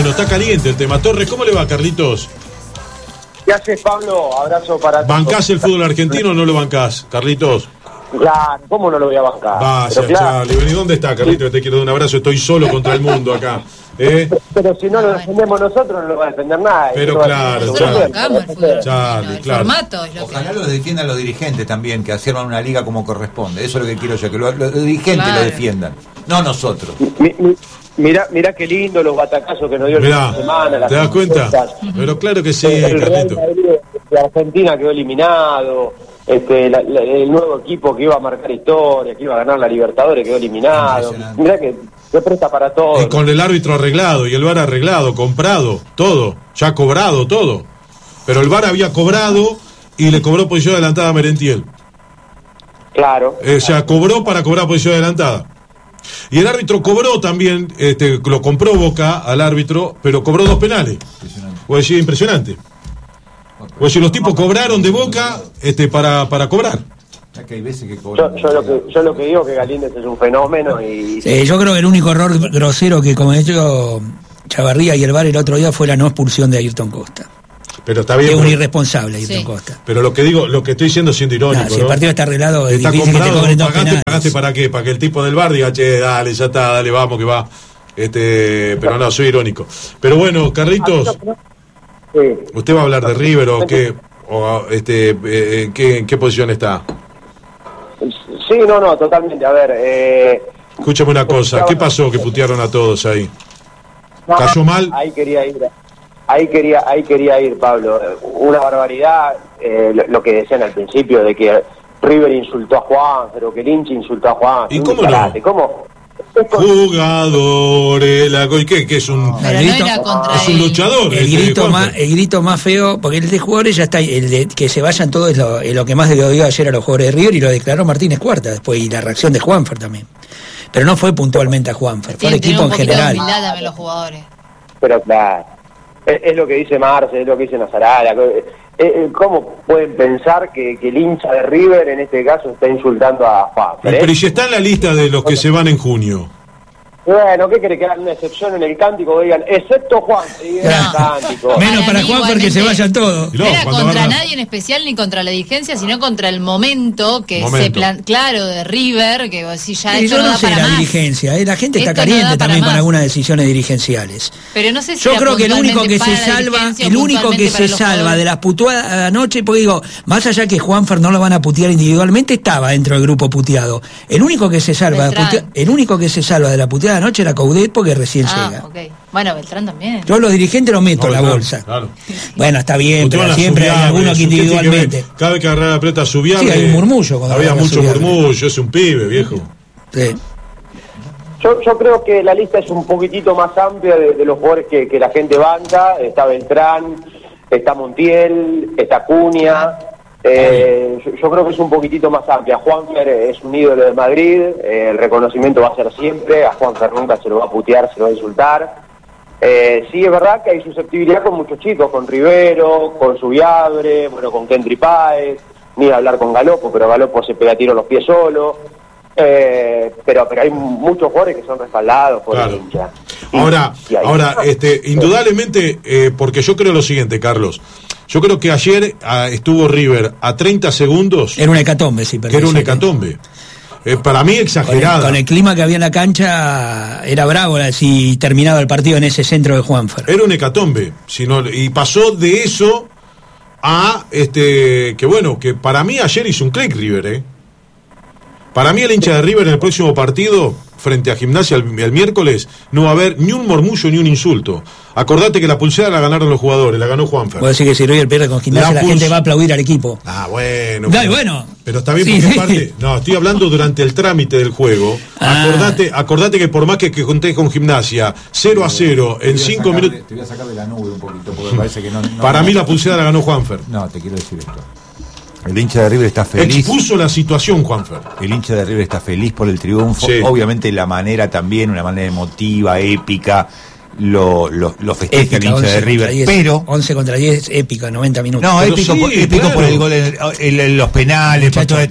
Bueno, está caliente el tema. Torres, ¿cómo le va, Carlitos? ¿Qué haces, Pablo? Abrazo para todos. ¿Bancás el fútbol argentino o no lo bancás, Carlitos? Claro, ¿cómo no lo voy a bancar? Vaya, claro. Charlie, ¿dónde está, Carlitos? Te quiero dar un abrazo, estoy solo contra el mundo acá. Pero si no lo defendemos nosotros, no lo va a defender nadie. Pero claro, Charlie, claro. Formato es lo Ojalá que... lo defiendan los dirigentes también, que hacían una liga como corresponde. Eso es lo que quiero yo, que los dirigentes lo defiendan, no nosotros. Mirá qué lindo los batacazos que nos dio el fin de semana. ¿Te das cuenta? Pero claro que sí, Carlitos. De Argentina quedó eliminado. El nuevo equipo que iba a marcar historia, que iba a ganar la Libertadores, quedó eliminado. Mirá que se presta para todo. Y con el árbitro arreglado, y el VAR arreglado, comprado, todo, ya cobrado, todo. Pero el VAR había cobrado y le cobró posición adelantada a Merentiel. Claro. O sea, cobró para cobrar posición adelantada. Y el árbitro cobró también, lo compró Boca al árbitro, pero cobró 2 penales. Voy a decir, impresionante. Voy a decir, los tipos cobraron de Boca para cobrar. Que hay veces que cobran. Yo lo que digo es que Galíndez es un fenómeno y... yo creo que el único error grosero que cometió Chavarría y el VAR el otro día fue la no expulsión de Ayrton Costa. Pero está bien. Es un irresponsable Ayrton Costa. Pero lo que estoy diciendo siendo irónico. Si el partido está arreglado, es difícil comprado, que te cobren 2 penales. ¿Pagaste para qué? Para que el tipo del VAR diga, che, dale, ya está, dale, vamos, que va. Pero no, soy irónico. Pero bueno, Carlitos, ¿usted va a hablar de River o qué? ¿En qué posición está? Sí, no, totalmente. A ver, escúchame una cosa, ¿qué pasó que putearon a todos ahí? ¿Cayó mal? Ahí quería ir, Pablo. Una barbaridad, lo que decían al principio de que River insultó a Juan, pero que el hincha insultó a Juan. ¿Y cómo no? ¿Cómo? Jugadores, ¿qué es un? Es un luchador. El grito más feo, porque el de jugadores ya está, el de que se vayan todos es lo que más le odió ayer a los jugadores de River, y lo declaró Martínez Cuarta después, y la reacción de Juanfer también. Pero no fue puntualmente a Juanfer, fue al equipo en general. Los jugadores. Pero claro, es lo que dice Marce, es lo que dice Nazarala. ¿Cómo pueden pensar que el hincha de River en este caso está insultando a Juan? Pero ¿y si está en la lista de los que se van en junio? Bueno, ¿qué cree que hagan una excepción en el cántico? Digan, excepto Juan, cántico. Menos para Juan que se vayan todos. No era contra nadie en especial, ni contra la dirigencia, sino contra el momento que claro, de River, que así ya yo no sé la dirigencia, la gente está caliente también con algunas decisiones dirigenciales. Pero no sé si yo creo que el único que se salva de las puteadas anoche, porque digo, más allá que Juanfer no lo van a putear individualmente, estaba dentro del grupo puteado. El único que se salva de la puteada anoche era Coudet, porque recién llega. Okay. Bueno, Beltrán también. Yo los dirigentes los meto en la bolsa. Claro. Bueno, está bien, pero siempre hay algunos que individualmente. Cada vez que agarraba la pelota subía. Sí, hay un murmullo. Había mucho murmullo, es un pibe, viejo. Sí. Yo creo que la lista es un poquitito más amplia de los jugadores que la gente banca. Está Beltrán, está Montiel, está Cunha. Yo creo que es un poquitito más amplia. Juanfer es un ídolo de Madrid, el reconocimiento va a ser siempre, a Juanfer nunca se lo va a putear, se lo va a insultar. Sí es verdad que hay susceptibilidad con muchos chicos, con Rivero, con Subiabre, con Kendry Páez, ni hablar con Galopo, pero Galopo se pega tiro a los pies solo. Pero hay muchos jugadores que son respaldados por el hincha. Ahora, indudablemente, porque yo creo lo siguiente, Carlos. Yo creo que ayer estuvo River a 30 segundos. Era un hecatombe, sí, era un hecatombe. Para mí exagerada. Con el clima que había en la cancha, era bravo si terminaba el partido en ese centro de Juanfer. Era un hecatombe. Y pasó de eso a que para mí ayer hizo un clic River, Para mí el hincha de River en el próximo partido, frente a Gimnasia el miércoles, no va a haber ni un murmullo ni un insulto. Acordate que la pulsera la ganaron los jugadores, la ganó Juanfer. Puedo decir que si River pierde con Gimnasia, la gente va a aplaudir al equipo. Bueno. Bueno. Pero está bien porque aparte, no, estoy hablando durante el trámite del juego. Acordate que por más que conté con Gimnasia 0-0 en 5 minutos. Te voy a sacar de la nube un poquito, porque parece que no. Para mí la pulsera la ganó Juanfer. No, te quiero decir esto. El hincha de River está feliz. Expuso la situación, Juanfer. El hincha de River está feliz por el triunfo. Sí. Obviamente la manera también, una manera emotiva, épica. Lo festeja el hincha de River. 10, pero 11 contra 10, épica, 90 minutos. No, épico, épico por el gol en los penales.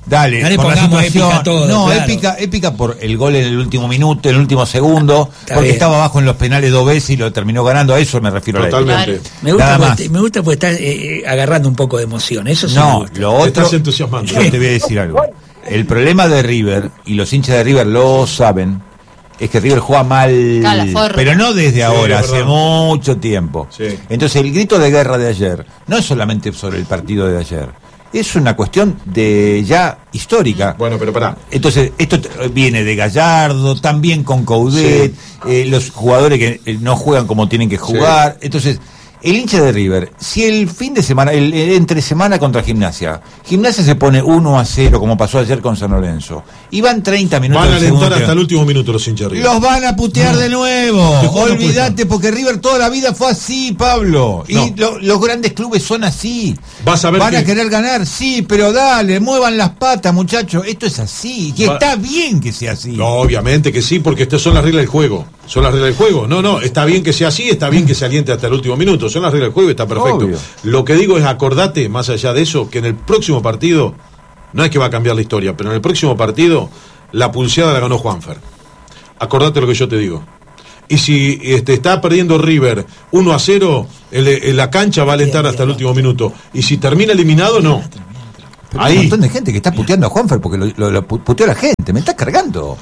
Dale, por la situación. Todo, no, claro. épica por el gol en el último minuto, en el último segundo, porque estaba abajo en los penales 2 veces y lo terminó ganando. A eso me refiero. Totalmente. Me gusta porque estás agarrando un poco de emoción. Eso sí. No, lo otro. Te estás entusiasmando. Yo te voy a decir algo. El problema de River, y los hinchas de River lo saben, es que River juega mal, pero no desde ahora, hace mucho tiempo. Sí. Entonces el grito de guerra de ayer no es solamente sobre el partido de ayer, es una cuestión de ya histórica. Bueno, pero pará. Entonces esto viene de Gallardo, también con Coudet, los jugadores que no juegan como tienen que jugar. Entonces el hincha de River, si el fin de semana, el entre semana contra Gimnasia se pone 1-0, como pasó ayer con San Lorenzo, y van 30 minutos. Van a alentar hasta el último minuto los hinchas de River. Los van a putear de nuevo. Olvídate, porque River toda la vida fue así, Pablo. Y los grandes clubes son así. Van a querer ganar, sí, pero dale, muevan las patas, muchachos. Esto es así. Y está bien que sea así. No, obviamente que sí, porque estas son las reglas del juego. Son las reglas del juego. No, está bien que sea así, está bien que se aliente hasta el último minuto. Son las reglas del juego y está perfecto. Obvio. Lo que digo es, acordate, más allá de eso, que en el próximo partido, no es que va a cambiar la historia, pero en el próximo partido, la pulseada la ganó Juanfer. Acordate lo que yo te digo. Y si está perdiendo River 1-0, la cancha va a alentar hasta el último minuto. Y si termina eliminado, no. Pero hay un montón de gente que está puteando a Juanfer porque lo puteó a la gente. Me estás cargando.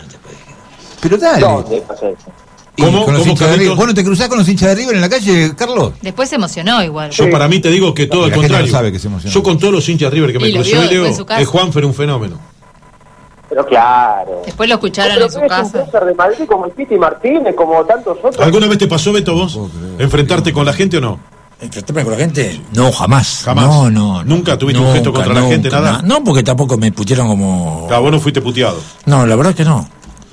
Pero dale. ¿Dónde pasa eso? ¿Cómo ¿Vos no te cruzás con los hinchas de River en la calle, Carlos? Después se emocionó igual. Yo para mí te digo que todo al contrario. Sabe que se emocionó. Yo con todos los hinchas de River que me cruzó y Leo, es Juanfer un fenómeno. Pero claro. Después lo escucharon en su casa. Un César de Madrid como el Piti Martínez, como tantos otros. ¿Alguna vez te pasó, Beto, vos? ¿Enfrentarte con la gente o no? ¿Enfrentarme con la gente? No, jamás. No. ¿Nunca tuviste un gesto contra la gente, nada? No, porque tampoco me pusieron como... Claro, vos no fuiste puteado. No, la verdad que no.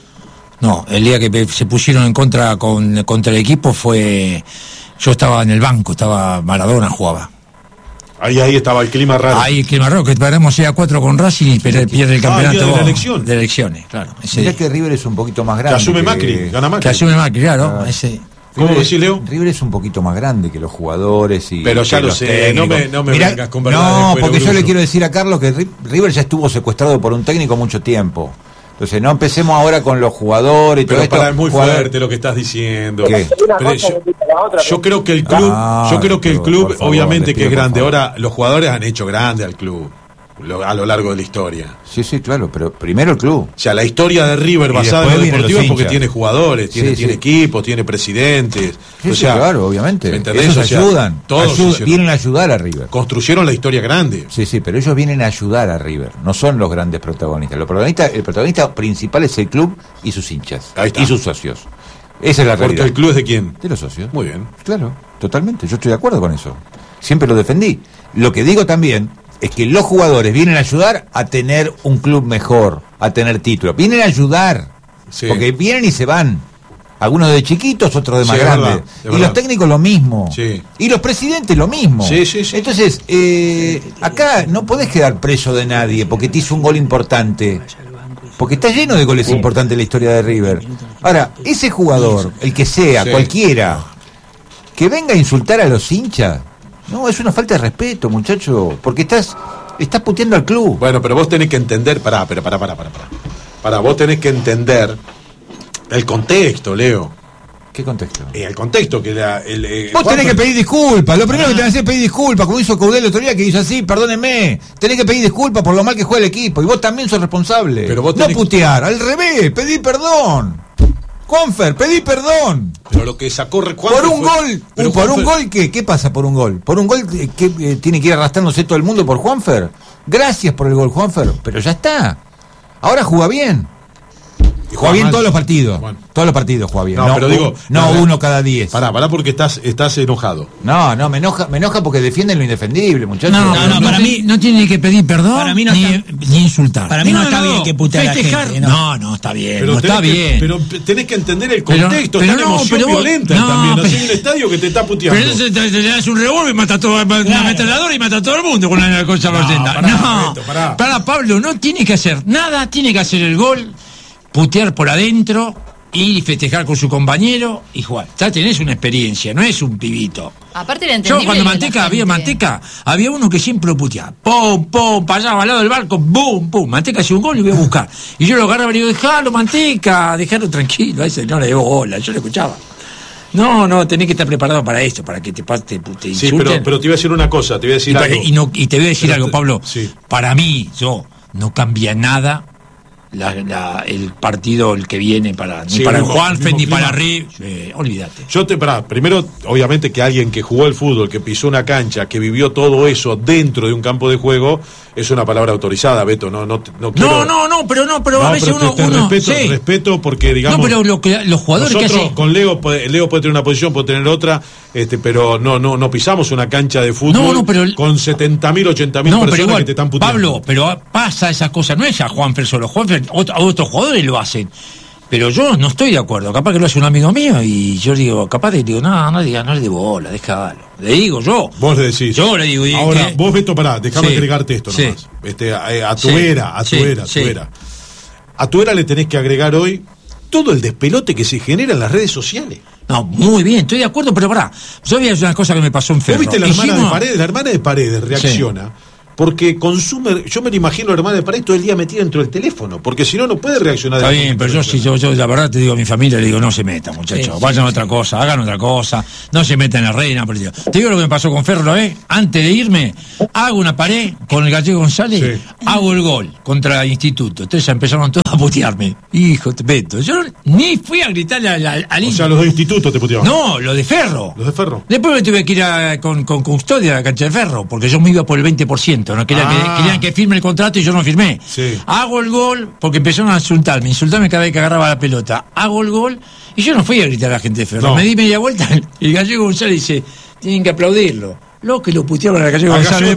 No, el día que se pusieron en contra contra el equipo fue... Yo estaba en el banco, estaba Maradona, jugaba. Ahí estaba el clima raro. Ahí el clima raro, que paramos a 4 con Racing y pierde el campeonato de elecciones, claro. Mirá que River es un poquito más grande. Que asume Macri, gana Macri. Que asume Macri, claro. Ese... ¿Cómo decís, Leo? River es un poquito más grande que los jugadores y... Pero ya lo sé, no me vengas con verdades. No, porque yo le quiero decir a Carlos que River ya estuvo secuestrado por un técnico mucho tiempo. Entonces no empecemos ahora con los jugadores y todo esto. Pero es muy fuerte lo que estás diciendo. Yo creo que el club, obviamente que es grande. Ahora los jugadores han hecho grande al club a lo largo de la historia. Sí, claro, pero primero el club. O sea, la historia de River basada en lo deportivo es porque tiene jugadores, tiene equipos, tiene presidentes. O sea, claro, obviamente. ¿Me entendés? Ellos ayudan. Vienen a ayudar a River. Construyeron la historia grande. Sí, pero ellos vienen a ayudar a River. No son los grandes protagonistas. El protagonista principal es el club y sus hinchas. Y sus socios. Esa es la realidad. ¿Porque el club es de quién? De los socios. Muy bien. Claro, totalmente. Yo estoy de acuerdo con eso. Siempre lo defendí. Lo que digo también es que los jugadores vienen a ayudar a tener un club mejor, a tener títulos. Vienen a ayudar, porque vienen y se van. Algunos de chiquitos, otros de más grandes. Es verdad. Los técnicos lo mismo. Y los presidentes lo mismo. Entonces, acá no podés quedar preso de nadie porque te hizo un gol importante. Porque está lleno de goles importantes en la historia de River. Ahora, ese jugador, el que sea, cualquiera, que venga a insultar a los hinchas, no, es una falta de respeto, muchacho, porque estás puteando al club. Bueno, pero vos tenés que entender, pará, vos tenés que entender el contexto, Leo. ¿Qué contexto? El contexto que vos tenés que pedir disculpas. Lo primero que tenés que hacer es pedir disculpas, como hizo Coudet el otro día, que hizo así, perdónenme. Tenés que pedir disculpas por lo mal que juega el equipo. Y vos también sos responsable. Pero vos no putear, al revés, pedí perdón. Juanfer, pedí perdón. Pero lo que sacó Juanfer por un gol. ¿Por un gol qué? ¿Qué pasa por un gol? ¿Por un gol que tiene que ir arrastrándose todo el mundo por Juanfer? Gracias por el gol, Juanfer. Pero ya está. Ahora juega bien. Y juega bien todos los partidos. Bueno. Todos los partidos juega bien. No, pero digo... No, uno cada 10. Pará porque estás enojado. No, me enoja porque defienden lo indefendible, muchachos. No, para mí no tiene que pedir perdón para mí ni insultar. Para mí no está bien que putea a la gente. No, está bien. Pero está bien. Pero tenés que entender el contexto. Está una emoción violenta también. No hay un estadio que te está puteando. Pero entonces te das un revólver y mata a todo, una ametralladora y mata a todo el mundo con una cosa barrenda. Pará, Pablo, no tiene que hacer nada, tiene que hacer el gol, putear por adentro ir y festejar con su compañero y jugar. Ya tenés una experiencia, no es un pibito. Aparte era entendible. Yo cuando Manteca, había uno que siempre lo puteaba. Pum, pum, para allá, al lado del barco, pum, pum. Manteca hacía un gol y lo iba a buscar. Y yo lo agarraba y le digo, dejalo, Manteca, dejalo tranquilo. A ese no le debo bola, yo lo escuchaba. No, tenés que estar preparado para esto, para que te insulten. Sí, pero te iba a decir una cosa, te voy a decir algo. Y te voy a decir algo, Pablo. Sí. Para mí, no cambia nada el partido el que viene ni para el Juanfer ni para River, olvídate. Primero, obviamente que alguien que jugó el fútbol, que pisó una cancha, que vivió todo eso dentro de un campo de juego, es una palabra autorizada, Beto, no quiero... pero a veces uno respeto porque digamos... No, pero los jugadores que hacen... Con Leo puede tener una posición, puede tener otra, pero no pisamos una cancha de fútbol con 70.000, 80.000 personas que te están puteando. Pablo, pero pasa esas cosas, no es a Juanfer solo, otros jugadores lo hacen. Pero yo no estoy de acuerdo, capaz que lo hace un amigo mío y yo digo, capaz le digo, no le dé bola, déjalo. Le digo yo. Vos le decís. Yo le digo. Ahora, vos, Beto, déjame agregarte esto nomás. A tu era. A tu era le tenés que agregar hoy todo el despelote que se genera en las redes sociales. No, muy bien, estoy de acuerdo, pero pará. Yo vi una cosa que me pasó en Ferro. ¿Viste la hermana de Paredes reacciona? Porque consume, yo me lo imagino a la hermana de Paredes todo el día metida dentro del teléfono, porque si no puede reaccionar. Está bien, pero yo la verdad te digo a mi familia, le digo, no se metan, muchachos, vayan a otra cosa, hagan otra cosa, no se metan en la reina. Te digo lo que me pasó con Ferro la vez, antes de irme, hago una pared con el Gallego González, hago el gol contra el Instituto. Entonces ya empezaron todos a putearme. Hijo, te meto. Yo ni fui a gritarle al O sea, los de Instituto te puteaban. No, los de Ferro. Después me tuve que ir con custodia a la cancha de Ferro, porque yo me iba por el 20%. No querían que firme el contrato y yo no firmé. Hago el gol porque empezaron a insultarme cada vez que agarraba la pelota. Hago el gol y yo no fui a gritar a la gente de Ferro. Me di media vuelta y el Gallego González dice, tienen que aplaudirlo. Lo que lo putearon al Gallego González.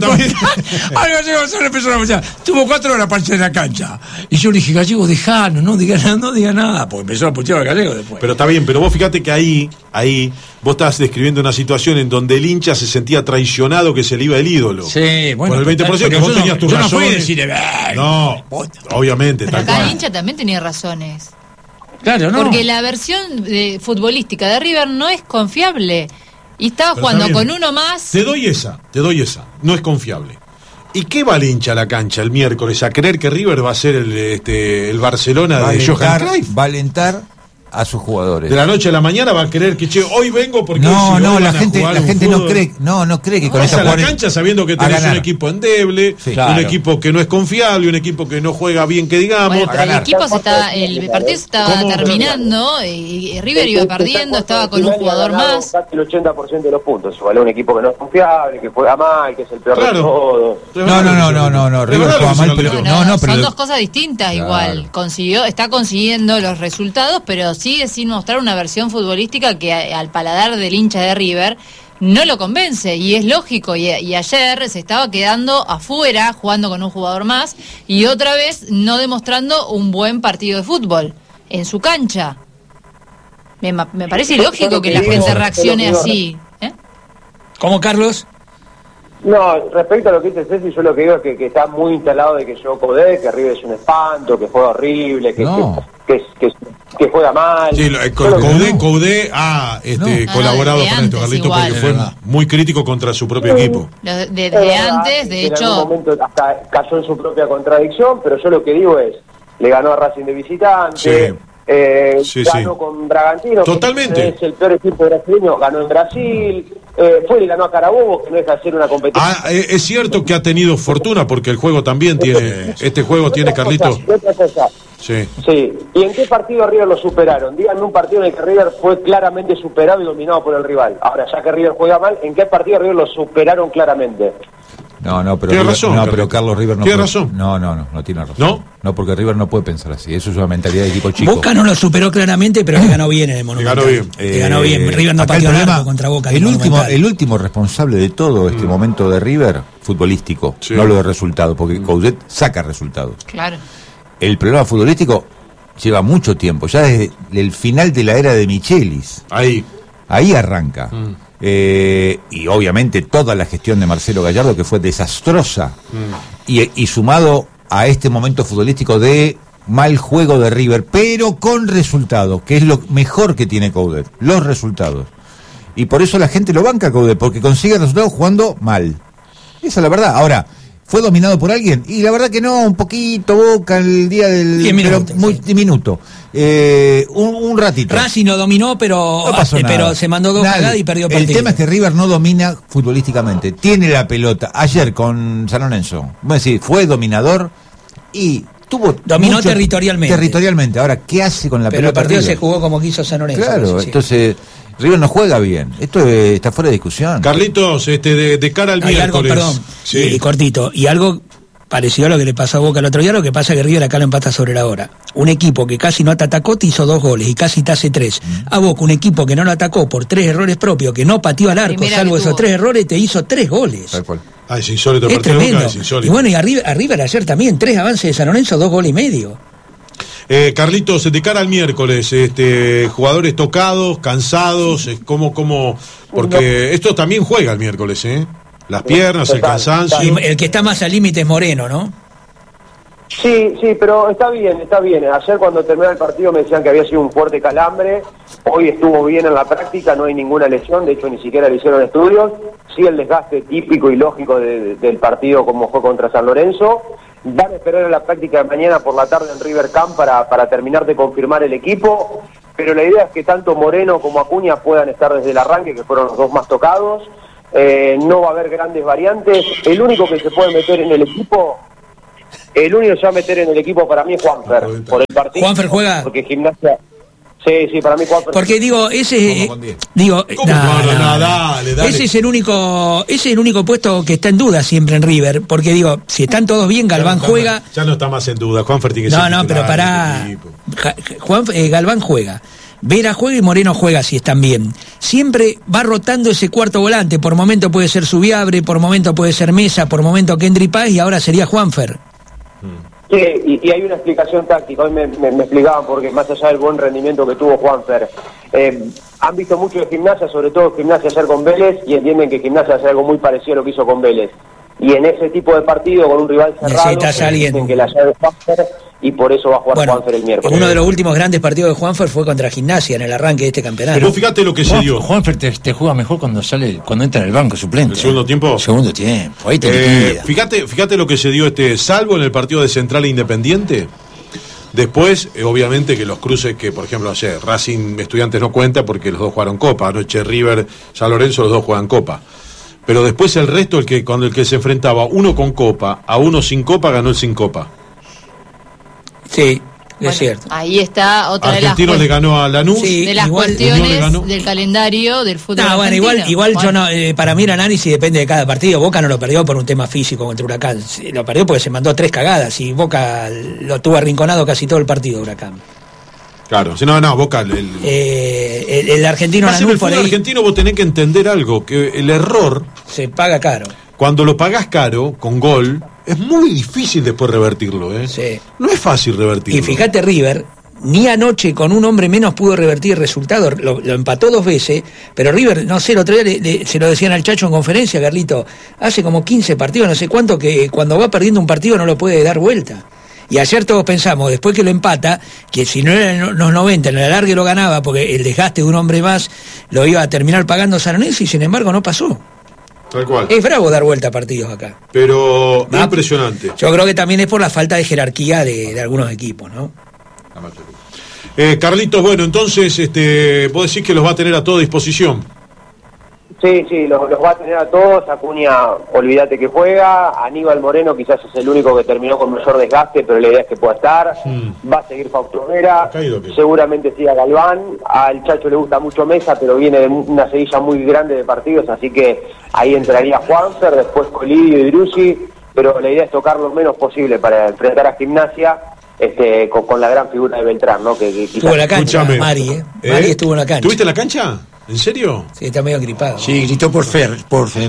Al Gallego González empezó a putear. Tuvo 4 horas para en la cancha. Y yo le dije, Gallego, dejalo, no diga nada. Porque empezó a putear al Gallego después. Pero está bien, pero vos fíjate que ahí vos estás describiendo una situación en donde el hincha se sentía traicionado, que se le iba el ídolo. Sí, bueno. Por el 20%, que vos tenías tus razones. No fui a decirle, no, obviamente. Pero acá el hincha también tenía razones. Claro, ¿no? Porque la versión futbolística de River no es confiable. Y estaba jugando con uno más. Te doy esa. No es confiable. ¿Y qué va el hincha a la cancha el miércoles? ¿A creer que River va a ser el Barcelona de Johan Cruyff? Va a alentar a sus jugadores. De la noche a la mañana va a creer que hoy vengo porque la gente no cree que con esa la cancha sabiendo que tenés un equipo endeble, un equipo que no es confiable, un equipo que no juega bien, que digamos. Bueno, pero el partido se estaba terminando y River iba perdiendo, estaba con un jugador más. Casi el 80% de los puntos, igual un equipo que no es confiable, que juega mal, que es el peor de todos. No, River juega mal, pero son dos cosas distintas igual. Está consiguiendo los resultados, pero sigue sin mostrar una versión futbolística que al paladar del hincha de River no lo convence, y es lógico, y ayer se estaba quedando afuera jugando con un jugador más y otra vez no demostrando un buen partido de fútbol en su cancha. Me parece lógico que la gente reaccione así. ¿Cómo, Carlos? No, respecto a lo que dice Ceci, yo lo que digo es que está muy instalado de que yo Codé, que River es un espanto, que juega horrible, que juega mal. Sí, Codé ha colaborado con esto, Carlito, porque fue muy crítico contra su propio equipo. Desde antes, de hecho... En algún momento hasta cayó en su propia contradicción, pero yo lo que digo es, le ganó a Racing de visitante... ganó con Bragantino, totalmente, que es el peor equipo brasileño, ganó en Brasil, fue y ganó a Carabobo, que no es hacer una competencia. Es cierto que ha tenido fortuna, porque el juego también tiene, Carlito. Otra cosa. Sí. ¿Y en qué partido a River lo superaron? Díganme un partido en el que River fue claramente superado y dominado por el rival. Ahora, ya que River juega mal, ¿en qué partido a River lo superaron claramente? Pero tiene razón, pero Carlos River no tiene puede, razón. No tiene razón. No, porque River no puede pensar así. Eso es una mentalidad de equipo chico. Boca no lo superó claramente, pero le ganó bien en el Monumental. Le ganó bien. River no pateó largo contra Boca. El último responsable de todo este momento de River, futbolístico, no lo de resultados, porque Coudet saca resultados. Claro. El problema futbolístico lleva mucho tiempo, ya desde el final de la era de Michelis. Ahí arranca. Y obviamente toda la gestión de Marcelo Gallardo, que fue desastrosa, y sumado a este momento futbolístico de mal juego de River, pero con resultados, que es lo mejor que tiene Coudet, los resultados. Y por eso la gente lo banca a Coudet, porque consigue resultados jugando mal. Esa es la verdad. Ahora, ¿fue dominado por alguien? Y la verdad que no, un poquito Boca el día del... 10 minutos, pero muy diminuto. Un ratito. Racing no dominó, pero, no pasó nada. Pero se mandó 2 cagadas y perdió partido. El tema es que River no domina futbolísticamente. Tiene la pelota. Ayer con San Lorenzo, bueno, sí, fue dominador y dominó territorialmente. Territorialmente. Ahora, ¿qué hace con la pelota? Pero el partido River? se jugó como quiso San Lorenzo. Claro, entonces... River no juega bien. Esto está fuera de discusión. Carlitos, de cara al miércoles. Algo, perdón, sí. Y cortito. Y algo parecido a lo que le pasó a Boca el otro día, lo que pasa es que River acá lo empata sobre la hora. Un equipo que casi no te atacó te hizo 2 goles y casi te hace 3. A Boca, un equipo que no lo atacó por 3 errores propios, que no pateó al arco, salvo esos 3 errores, te hizo 3 goles. Tal cual. Es insólito el es partido tremendo. Boca, es insólito. Y bueno, y a River ayer también, 3 avances de San Lorenzo, 2 goles y medio. Carlitos, de cara al miércoles, jugadores tocados, cansados, porque esto también juega el miércoles, las piernas, el cansancio. Y el que está más al límite es Moreno, ¿no? Sí, pero está bien. Ayer cuando terminó el partido me decían que había sido un fuerte calambre, hoy estuvo bien en la práctica, no hay ninguna lesión, de hecho ni siquiera le hicieron estudios, sí el desgaste típico y lógico del partido como fue contra San Lorenzo. Van a esperar a la práctica de mañana por la tarde en River Camp para terminar de confirmar el equipo, pero la idea es que tanto Moreno como Acuña puedan estar desde el arranque, que fueron los 2 más tocados. No va a haber grandes variantes. El único que se puede meter en el equipo, el único que se va a meter en el equipo para mí es Juanfer, por el partido. ¿Juanfer juega? Porque Gimnasia... Sí, para mí Juanfer. Porque digo, ese es el único puesto que está en duda siempre en River, porque digo, si están todos bien, Galván juega. Ya no está más en duda, Juanfer tiene que ser No, pero pará. Galván juega. Vera juega y Moreno juega si están bien. Siempre va rotando ese cuarto volante, por momento puede ser Subiabre, por momento puede ser Mesa, por momento Kendry Páez y ahora sería Juanfer. Sí, y hay una explicación táctica. Hoy me explicaban, porque más allá del buen rendimiento que tuvo Juanfer, han visto mucho de Gimnasia, sobre todo Gimnasia ayer con Vélez, y entienden que Gimnasia hace algo muy parecido a lo que hizo con Vélez. Y en ese tipo de partido, con un rival cerrado, dicen que la llave es Juanfer, y por eso va a jugar Juanfer el miércoles. Uno de los últimos grandes partidos de Juanfer fue contra Gimnasia en el arranque de este campeonato. Pero fíjate lo que se dio. Juanfer te juega mejor cuando entra en el banco suplente. ¿El segundo tiempo? Segundo tiempo, ahí te liquida. Fíjate lo que se dio Salvo en el partido de Central e Independiente. Después, obviamente que los cruces que, por ejemplo, ayer Racing Estudiantes no cuenta porque los 2 jugaron Copa. Anoche River, San Lorenzo, los 2 juegan Copa. Pero después el resto, cuando el que se enfrentaba uno con Copa a uno sin Copa, ganó el sin Copa. Sí, es cierto. Ahí está otra Argentino de las le ganó a Lanús. De las cuestiones del calendario del fútbol argentino. Igual yo no, para mí el análisis depende de cada partido. Boca no lo perdió por un tema físico contra Huracán. Lo perdió porque se mandó 3 cagadas y Boca lo tuvo arrinconado casi todo el partido, Huracán. Claro, Boca... El argentino Lanús, en el fútbol argentino vos tenés que entender algo, que el error... se paga caro. Cuando lo pagás caro, con gol, es muy difícil después revertirlo, Sí. No es fácil revertirlo. Y fíjate, River, ni anoche con un hombre menos pudo revertir el resultado, lo empató 2 veces, pero River, no sé, el otro día se lo decían al Chacho en conferencia, Carlito, hace como 15 partidos, no sé cuánto, que cuando va perdiendo un partido no lo puede dar vuelta. Y ayer todos pensamos, después que lo empata, que si no era en los 90, en el alargue lo ganaba, porque el desgaste de un hombre más lo iba a terminar pagando San Lorenzo, y sin embargo no pasó. Tal cual. Es bravo dar vuelta a partidos acá. Pero impresionante. Yo creo que también es por la falta de jerarquía de algunos equipos, ¿no? Carlitos, bueno, entonces vos decís que los va a tener a toda disposición. Sí, los va a tener a todos. Acuña, olvídate que juega. Aníbal Moreno quizás es el único que terminó con mayor desgaste, pero la idea es que pueda estar. Va a seguir Fausto Vera, seguramente siga Galván. Al Chacho le gusta mucho Mesa, pero viene de una seguilla muy grande de partidos, así que ahí entraría Juanfer, después Colidio y Drusi, pero la idea es tocar lo menos posible para enfrentar a Gimnasia. Con la gran figura de Beltrán, ¿no? Que estuvo en la cancha, Mari estuvo en la cancha. ¿Estuviste en la cancha? ¿En serio? Sí, está medio gripado. Sí, gritó por Juanfer.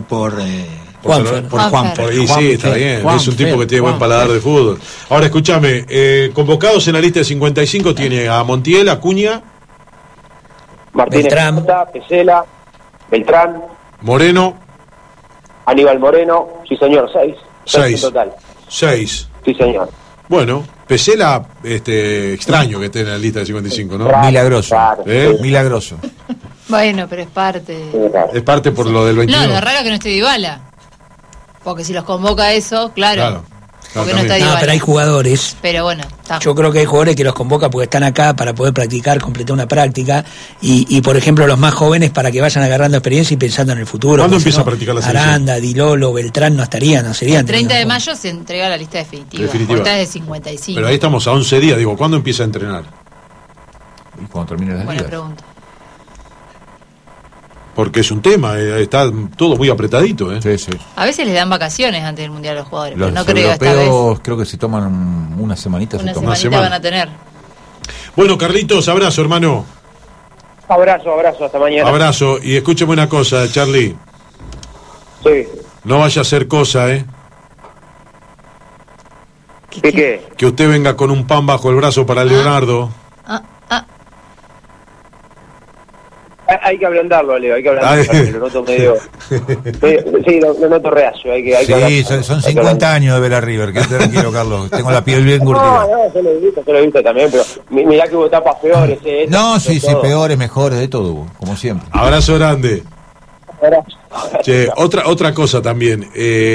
Sí, está bien. Es un tipo que tiene buen paladar de fútbol. Ahora, escúchame, convocados en la lista de 55 tiene a Montiel, Acuña, Martínez, Pesela, Beltrán, Moreno, Aníbal Moreno, sí señor, 6 en total. 6. Sí señor. Bueno, Pesela, extraño que esté en la lista de 55, ¿no? Milagroso. Milagroso. Bueno, pero es parte. Es parte por lo del 22. No, lo raro es que no esté Dybala. Porque si los convoca eso, claro. Porque no está Dybala. No, pero hay jugadores. Pero bueno, está. Yo creo que hay jugadores que los convoca porque están acá para poder practicar, completar una práctica. Y por ejemplo, los más jóvenes para que vayan agarrando experiencia y pensando en el futuro. ¿Cuándo empieza a practicar la selección? Aranda, Dilolo, Beltrán no serían. El 30 de mayo se entrega la lista definitiva. Esta es de 55. Pero ahí estamos a 11 días. Digo, ¿cuándo empieza a entrenar? Y cuando termine la liga. Buena pregunta. Porque es un tema, está todo muy apretadito, ¿eh? Sí, sí. A veces les dan vacaciones antes del Mundial a los jugadores, Los pero no creo esta vez. creo que se toman una semanita. Una semanita van a tener. Bueno, Carlitos, abrazo, hermano. Abrazo, hasta mañana. Abrazo, y escúcheme una cosa, Charlie. Sí. No vaya a hacer cosa, ¿eh? ¿Qué? Que usted venga con un pan bajo el brazo para Leonardo. Hay que ablandarlo, Leo, lo noto medio... sí, lo noto reacio, hay que son 50 años de ver a River, que tranquilo, Carlos, tengo la piel bien curtida. No, yo lo he visto también, pero mirá que hubo etapas peores. No, sí, peores, mejores, de todo, como siempre. Abrazo grande. Che, otra cosa también,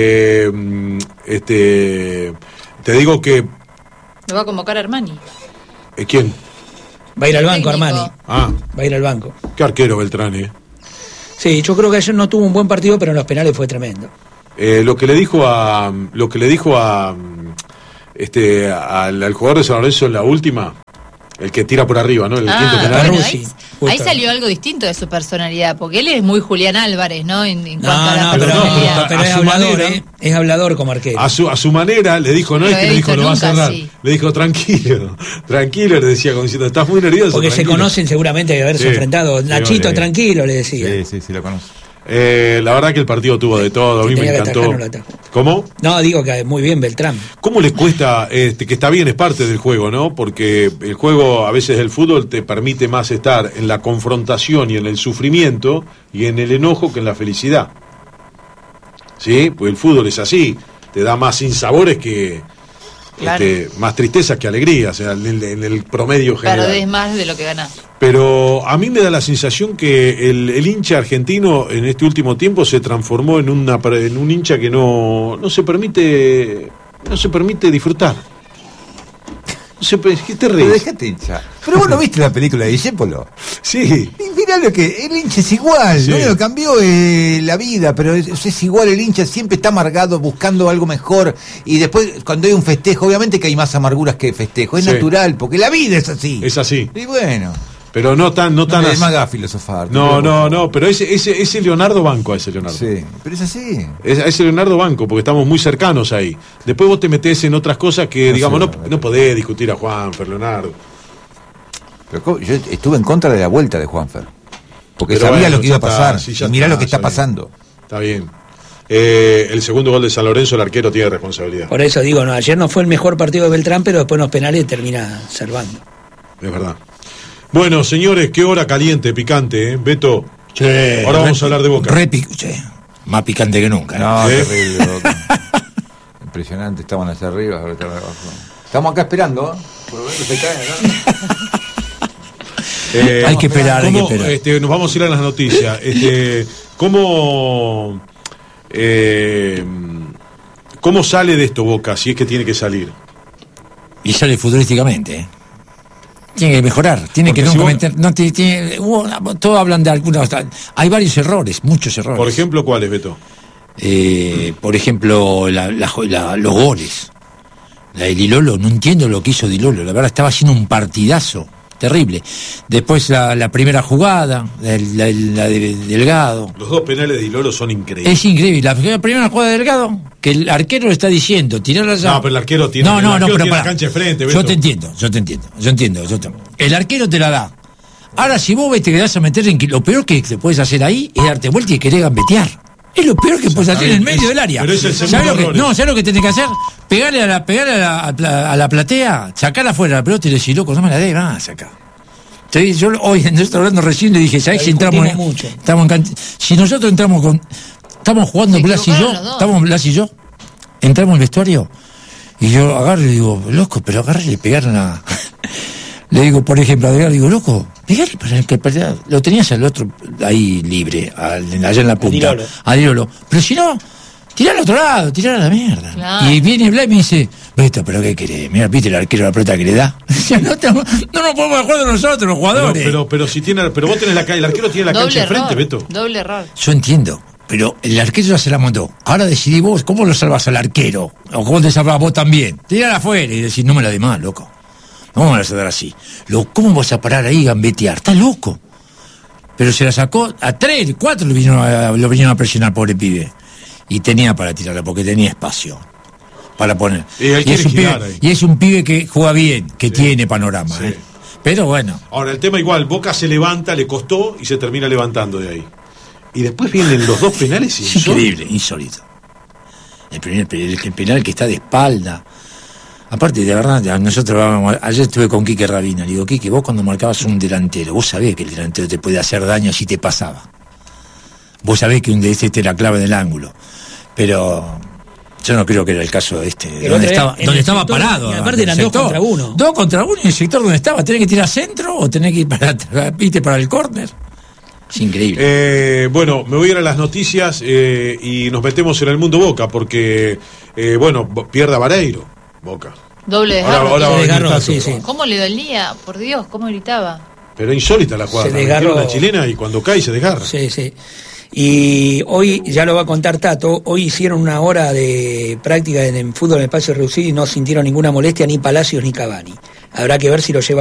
te digo que... Lo va a convocar Armani. ¿Quién? Va a ir al banco, Armani. Va a ir al banco. Qué arquero Beltrán, Sí, yo creo que ayer no tuvo un buen partido, pero en los penales fue tremendo. Lo que le dijo al jugador de San Lorenzo en la última, el que tira por arriba, ¿no? El quinto penal. Bueno, ahí salió algo distinto de su personalidad, porque él es muy Julián Álvarez, ¿no? En cuanto a la personalidad. Pero es hablador, es hablador como arquero. A su manera le dijo, no es que le dijo lo va a cerrar, sí. Le dijo tranquilo, le decía como diciendo, estás muy nervioso. Porque tranquilo. Se conocen seguramente de haberse enfrentado. Nachito, tranquilo, le decía. Sí, lo conozco. La verdad que el partido tuvo de todo, a mí me encantó. ¿Cómo? No, digo que muy bien Beltrán. ¿Cómo les cuesta, que está bien, es parte del juego, ¿no? Porque el juego, a veces el fútbol te permite más estar en la confrontación y en el sufrimiento y en el enojo que en la felicidad. ¿Sí? Pues el fútbol es así, te da más sinsabores que... Claro. Más tristezas que alegrías, o sea, en el promedio general. Perdés más de lo que ganás. Pero a mí me da la sensación que el hincha argentino en este último tiempo se transformó en un hincha que no se permite disfrutar. ¿Qué te reís? Pero déjate hinchar. Pero vos no viste la película de Discépolo. Sí. Y mirá lo que el hincha es igual, sí. No cambió la vida, pero es igual, el hincha siempre está amargado buscando algo mejor, y después cuando hay un festejo, obviamente que hay más amarguras que festejo, es natural, porque la vida es así. Es así. Y bueno. Pero no tan es más filosofar. No, pero ese Leonardo banco a ese Leonardo. Sí, pero es así. Ese Leonardo banco, porque estamos muy cercanos ahí. Después vos te metés en otras cosas que, no podés discutir a Juanfer, Leonardo. Pero yo estuve en contra de la vuelta de Juanfer. Porque sabía lo que iba a pasar. Y mirá lo que está pasando. Está bien. El segundo gol de San Lorenzo, el arquero tiene responsabilidad. Por eso digo, ayer no fue el mejor partido de Beltrán, pero después en los penales termina salvando. Es verdad. Bueno, señores, qué hora caliente, picante, ¿eh? Beto, ahora vamos a hablar de Boca. Más picante que nunca. No, terrible, impresionante, estaban hacia arriba, ahora están abajo. Estamos acá esperando, por lo menos se caen, ¿no? Hay que esperar, nos vamos a ir a las noticias. ¿Cómo sale de esto Boca, si es que tiene que salir? Y sale futbolísticamente, ¿eh? Tiene que mejorar, tiene porque que no cometer. Todos hablan de algunos. Hay varios errores, muchos errores. Por ejemplo, ¿cuáles, Beto? Por ejemplo, los goles. La de Dilolo, no entiendo lo que hizo Dilolo. La verdad, estaba haciendo un partidazo terrible. Después la primera jugada, la de Delgado. Los dos penales de Dilolo son increíbles. Es increíble. La primera jugada de Delgado, que el arquero le está diciendo, tirarla allá. No, pero el arquero tiene, tiene la cancha de frente, Beto. Yo te entiendo. El arquero te la da. Ahora, si vos te quedás a meter en que lo peor que te puedes hacer ahí es darte vuelta y querer gambetear. Es lo peor que puedes hacer en el medio del área. Pero es el segundo error. ¿Sabes lo que tenés que hacer? Pegarle a la platea, sacarla afuera la pelota y decir, loco, no me la dé más acá. Yo hoy hablando recién le dije, ¿sabes si entramos si nosotros estamos jugando Blas y yo, entramos al vestuario Y yo agarro y le digo, loco, pero agarré y le pegaron a... Le digo, por ejemplo, a Edgar, digo, loco, pegarle para el que perdía. Lo tenías al otro ahí libre, allá en la punta. A Dilolo. Pero si no, tirá al otro lado, tirá a la mierda. Claro. Y viene Blay y me dice, Beto, ¿pero qué querés? Mira, ¿viste el arquero la pelota que le da? no nos podemos acuerdo nosotros, los jugadores. Pero si tiene, pero vos tenés el arquero tiene la cancha enfrente, Beto. Doble error. Yo entiendo. Pero el arquero ya se la mandó. Ahora decidí vos, ¿cómo lo salvas al arquero? O cómo te salvas vos también. Tirala afuera y decís, no me la de más, loco. No me la vas a dar así. ¿Cómo vas a parar ahí y gambetear? Está loco. Pero se la sacó a 3, 4 lo vinieron a presionar, pobre pibe. Y tenía para tirarla, porque tenía espacio para poner. Y es un pibe que juega bien, que tiene panorama. Sí. Pero bueno. Ahora, el tema igual, Boca se levanta, le costó y se termina levantando de ahí. Y después vienen los 2 penales y increíble, insólito. El penal que está de espalda. Aparte, de verdad, nosotros ayer estuve con Quique Rabina. Le digo, Quique, vos cuando marcabas un delantero, vos sabés que el delantero te puede hacer daño si te pasaba. Vos sabés que un este era la clave del ángulo. Pero yo no creo que era el caso de donde estaba parado. Y aparte eran 2 contra 1. 2 contra 1 y el sector donde estaba. ¿Tenés que tirar centro o tenés que ir para el córner? Es increíble. Bueno, me voy a ir a las noticias y nos metemos en el mundo Boca porque, pierde a Vareiro, Boca. Doble desgarro. Ahora se desgarró, sí. ¿Cómo le dolía? Por Dios, ¿cómo gritaba? Pero insólita la jugada. Se desgarró. Una chilena y cuando cae se desgarra. Sí. Y hoy, ya lo va a contar Tato, hoy hicieron una hora de práctica en fútbol en espacio reducido y no sintieron ninguna molestia ni Palacios ni Cavani. Habrá que ver si lo lleva